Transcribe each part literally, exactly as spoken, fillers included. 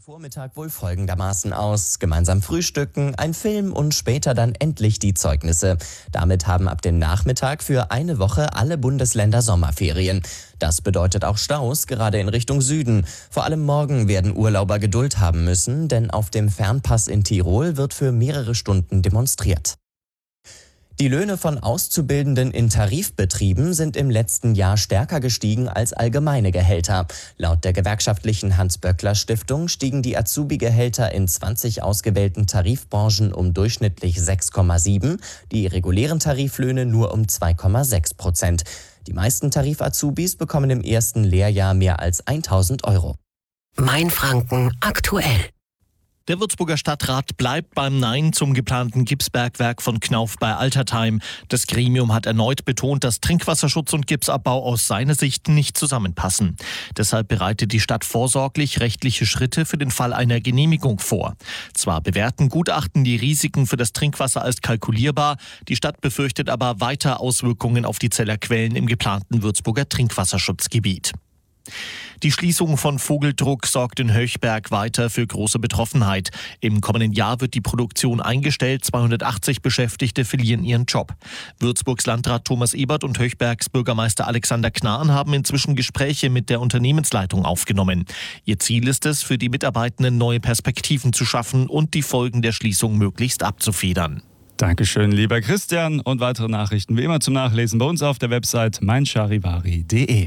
Vormittag wohl folgendermaßen aus. Gemeinsam frühstücken, ein Film und später dann endlich die Zeugnisse. Damit haben ab dem Nachmittag für eine Woche alle Bundesländer Sommerferien. Das bedeutet auch Staus, gerade in Richtung Süden. Vor allem morgen werden Urlauber Geduld haben müssen, denn auf dem Fernpass in Tirol wird für mehrere Stunden demonstriert. Die Löhne von Auszubildenden in Tarifbetrieben sind im letzten Jahr stärker gestiegen als allgemeine Gehälter. Laut der gewerkschaftlichen Hans-Böckler-Stiftung stiegen die Azubi-Gehälter in zwanzig ausgewählten Tarifbranchen um durchschnittlich sechs Komma sieben, die regulären Tariflöhne nur um zwei Komma sechs Prozent. Die meisten Tarif-Azubis bekommen im ersten Lehrjahr mehr als tausend Euro. Mainfranken aktuell. Der Würzburger Stadtrat bleibt beim Nein zum geplanten Gipsbergwerk von Knauf bei Altertheim. Das Gremium hat erneut betont, dass Trinkwasserschutz und Gipsabbau aus seiner Sicht nicht zusammenpassen. Deshalb bereitet die Stadt vorsorglich rechtliche Schritte für den Fall einer Genehmigung vor. Zwar bewerten Gutachten die Risiken für das Trinkwasser als kalkulierbar, die Stadt befürchtet aber weiter Auswirkungen auf die Zeller Quellen im geplanten Würzburger Trinkwasserschutzgebiet. Die Schließung von Vogeldruck sorgt in Höchberg weiter für große Betroffenheit. Im kommenden Jahr wird die Produktion eingestellt, zweihundertachtzig Beschäftigte verlieren ihren Job. Würzburgs Landrat Thomas Ebert und Höchbergs Bürgermeister Alexander Knahn haben inzwischen Gespräche mit der Unternehmensleitung aufgenommen. Ihr Ziel ist es, für die Mitarbeitenden neue Perspektiven zu schaffen und die Folgen der Schließung möglichst abzufedern. Dankeschön, lieber Christian. Und weitere Nachrichten wie immer zum Nachlesen bei uns auf der Website mein charivari punkt de.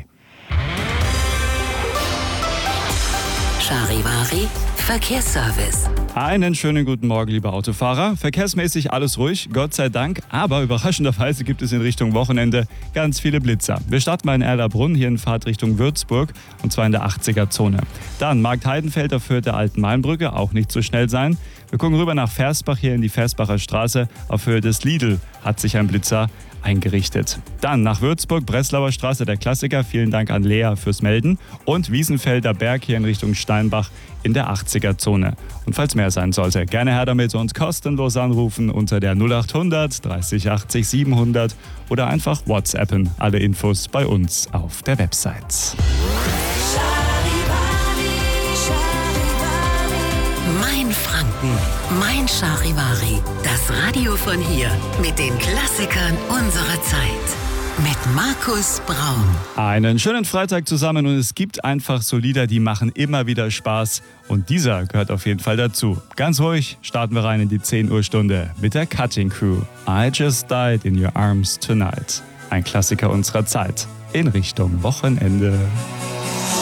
Charivari Verkehrsservice. Einen schönen guten Morgen, liebe Autofahrer. Verkehrsmäßig alles ruhig, Gott sei Dank. Aber überraschenderweise gibt es in Richtung Wochenende ganz viele Blitzer. Wir starten mal in Erlabrunn, hier in Fahrtrichtung Würzburg, und zwar in der achtziger-Zone. Dann Marktheidenfeld auf Höhe der Alten Mainbrücke, auch nicht so schnell sein. Wir gucken rüber nach Versbach, hier in die Versbacher Straße. Auf Höhe des Lidl hat sich ein Blitzer eingerichtet. Dann nach Würzburg, Breslauer Straße, der Klassiker. Vielen Dank an Lea fürs Melden. Und Wiesenfelder Berg hier in Richtung Steinbach in der achtziger-Zone. Und falls mehr sein sollte, gerne her damit uns kostenlos anrufen unter der null acht hundert dreißig achtzig siebenhundert oder einfach WhatsAppen. Alle Infos bei uns auf der Website. Mainfranken, mein Charivari. Das Radio von hier mit den Klassikern unserer Zeit. Mit Markus Braun. Einen schönen Freitag zusammen und es gibt einfach so Lieder, die machen immer wieder Spaß. Und dieser gehört auf jeden Fall dazu. Ganz ruhig starten wir rein in die zehn Uhr Stunde mit der Cutting Crew. I Just Died in Your Arms Tonight. Ein Klassiker unserer Zeit in Richtung Wochenende.